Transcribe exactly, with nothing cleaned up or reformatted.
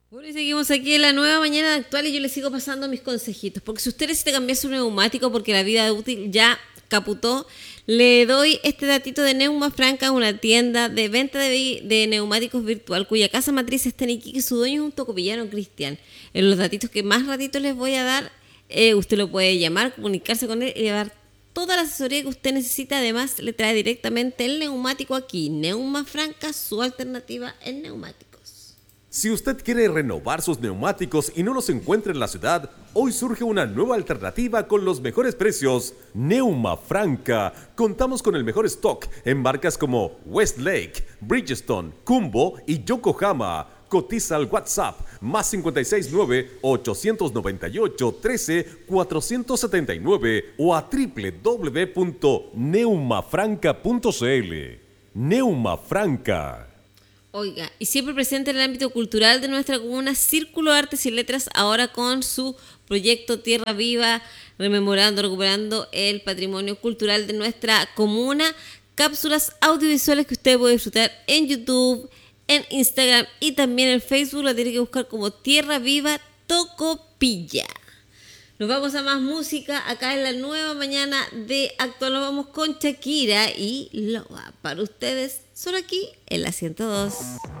Bueno, y seguimos aquí en la nueva mañana de actual y yo les sigo pasando mis consejitos. Porque si usted necesita cambiar su neumático porque la vida útil ya caputó, le doy este datito de Neuma Franca, una tienda de venta de, vi- de neumáticos virtual cuya casa matriz está en Iquique y su dueño es un tocopillano Cristian. En los datitos que más ratito les voy a dar, eh, usted lo puede llamar, comunicarse con él y llevar toda la asesoría que usted necesita. Además, le trae directamente el neumático aquí. Neuma Franca, su alternativa en neumáticos. Si usted quiere renovar sus neumáticos y no los encuentra en la ciudad, hoy surge una nueva alternativa con los mejores precios. Neuma Franca. Contamos con el mejor stock en marcas como Westlake, Bridgestone, Kumbo y Yokohama. Cotiza al WhatsApp más cinco seis nueve, ocho nueve ocho, uno tres, cuatro siete nueve o a doble u doble u doble u punto neuma franca punto c l. Neuma Franca. Oiga, y siempre presente en el ámbito cultural de nuestra comuna, Círculo de Artes y Letras, ahora con su proyecto Tierra Viva, rememorando, recuperando el patrimonio cultural de nuestra comuna. Cápsulas audiovisuales que usted puede disfrutar en YouTube, en Instagram y también en Facebook. La tiene que buscar como Tierra Viva Tocopilla. Nos vamos a más música acá en la nueva mañana de Actual. Nos vamos con Shakira y Loba para ustedes, solo aquí en la ciento dos.